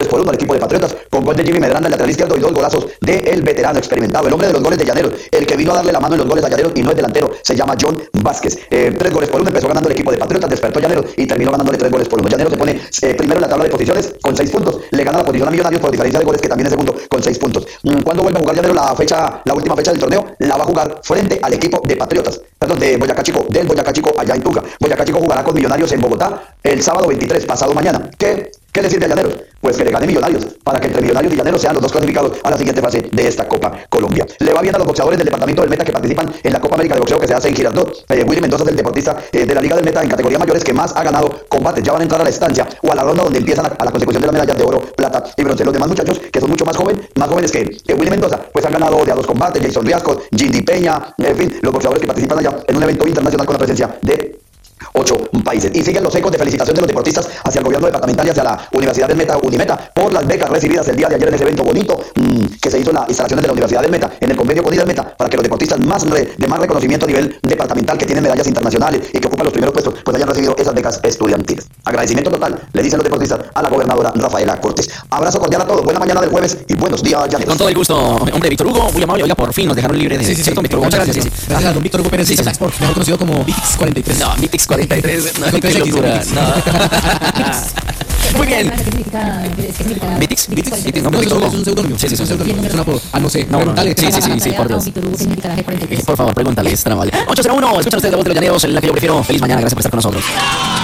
2-1 al equipo de Patriotas, con gol de Jimmy Medranda, el lateral izquierdo, y 2 golazos del veterano experimentado, el hombre de los goles de Llaneros, el que vino a darle la mano en los goles a Llaneros y no es delantero, se llama John Vázquez. 3-1, empezó ganando el equipo de Patriotas, despertó Llaneros y terminó ganándole 3-1. Llaneros se pone primero en la tabla de posiciones con 6 puntos, le gana la posición a Millonarios por diferencia de goles, que también es segundo con 6 puntos. ¿Cuándo vuelve a jugar Llaneros la última fecha del torneo? La va a jugar frente al equipo de Patriotas, perdón, de Boyacá Chico, del Boyacá Chico allá en Tunja. Boyacá Chico jugará con Millonarios en Bogotá el sábado 23, pasado mañana. ¿Qué le sirve a Llaneros? Pues que le gane Millonarios, para que entre Millonarios y Llaneros sean los dos clasificados a la siguiente fase de esta Copa Colombia. Le va bien a los boxeadores del departamento del Meta que participan en la Copa América de Boxeo que se hace en Girardot. Willy Mendoza es el deportista de la Liga del Meta en categoría mayores que más ha ganado combates. Ya van a entrar a la estancia o a la ronda donde empiezan a la consecución de las medallas de oro, plata y bronce. Los demás muchachos, que son mucho más jóvenes que Willy Mendoza, pues han ganado de a 2 combates. Jason Riascos, Jindy Peña, en fin, los boxeadores que participan allá en un evento internacional con la presencia de 8 países. Y siguen los ecos de felicitación de los deportistas hacia el gobierno departamental y hacia la Universidad del Meta, Unimeta, por las becas recibidas el día de ayer en ese evento bonito que se hizo en las instalaciones de la Universidad del Meta, en el convenio con Meta, para que los deportistas de más reconocimiento a nivel departamental, que tienen medallas internacionales y que ocupan los primeros puestos, pues hayan recibido esas becas estudiantiles. Agradecimiento total, le dicen los deportistas a la gobernadora Rafaela Cortés. Abrazo cordial a todos, buena mañana del jueves y buenos días, Llaneros. Con todo el gusto, hombre, Víctor Hugo, muy amable. Oiga, por fin nos dejaron libre de... ¿Cierto, Víctor Hugo? Muchas gracias. Gracias a don Víctor Hugo Pérez, Sport, mejor conocido como Vitix 43. No, Vitix 43, no, qué locura. Muy bien. Vitix, no, es un seudónimo. Sí, es un seudónimo. Es un apodo. No sé, no. Preguntale. Sí, por Dios. Por favor, pregúntale, es tan amable. 801, escuchan ustedes la voz de los Llaneros, la que yo prefiero. Feliz mañana, gracias por estar con nosotros.